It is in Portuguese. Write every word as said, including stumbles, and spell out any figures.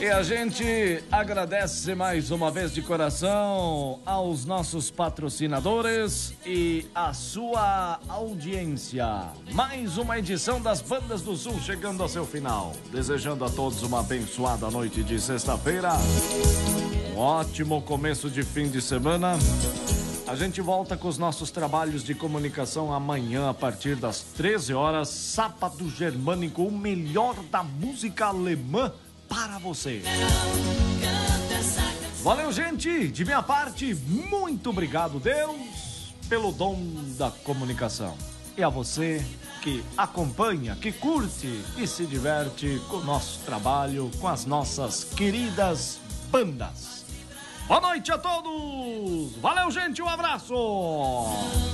E a gente agradece mais uma vez de coração aos nossos patrocinadores e a sua audiência. Mais uma edição das Bandas do Sul chegando ao seu final. Desejando a todos uma abençoada noite de sexta-feira. Um ótimo começo de fim de semana. A gente volta com os nossos trabalhos de comunicação amanhã a partir das treze horas. Sábado Germânico, o melhor da música alemã para você. Valeu, gente. De minha parte, muito obrigado, Deus, pelo dom da comunicação. E a você que acompanha, que curte e se diverte com o nosso trabalho, com as nossas queridas bandas. Boa noite a todos. Valeu, gente. Um abraço.